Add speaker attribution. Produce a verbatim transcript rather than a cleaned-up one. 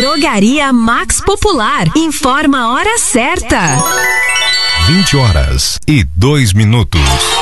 Speaker 1: Drogaria Max Popular. Informa a hora certa.
Speaker 2: vinte horas e dois minutos.